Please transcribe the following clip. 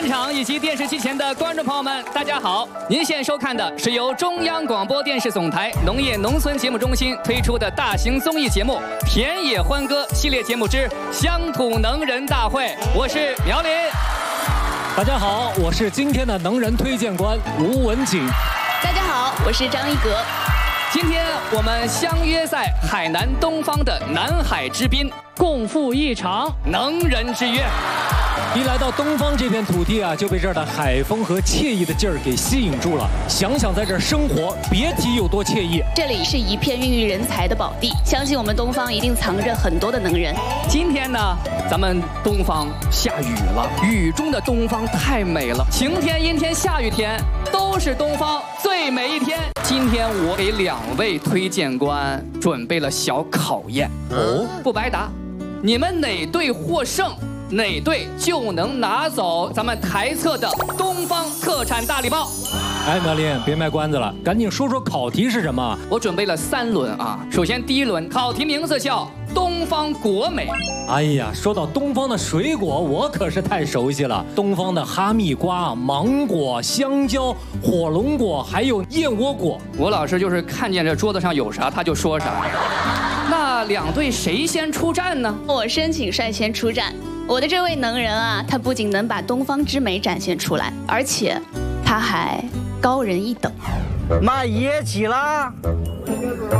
现场以及电视机前的观众朋友们，大家好！您现收看的是由中央广播电视总台农业农村节目中心推出的大型综艺节目《田野欢歌》系列节目之乡土能人大会，我是苗林。 大家好，我是今天的能人推荐官吴文景。 大家好，我是张一格。 今天我们相约在海南东方的南海之滨， 共赴一场能人之约。 一来到东方这片土地啊，就被这儿的海风和惬意的劲儿给吸引住了。想想在这儿生活，别提有多惬意。 这里是一片孕育人才的宝地，相信我们东方一定藏着很多的能人。 今天呢，咱们东方下雨了，雨中的东方太美了。晴天、阴天、下雨天，都是东方最美一天。今天我给两位推荐官准备了小考验哦，不白答，你们哪队获胜，哪队就能拿走咱们台测的东方特产大礼包。 哎，苗林，别卖关子了，赶紧说说考题是什么？ 我准备了3轮啊。首先第一轮考题名字叫东方国美。 哎呀，说到东方的水果，我可是太熟悉了。东方的哈密瓜、芒果、香蕉、火龙果，还有燕窝果。 我老师就是看见这桌子上有啥他就说啥。那两队谁先出战呢？ 我申请率先出战。我的这位能人啊，他不仅能把东方之美展现出来，而且他还高人一等， 卖业绩啦！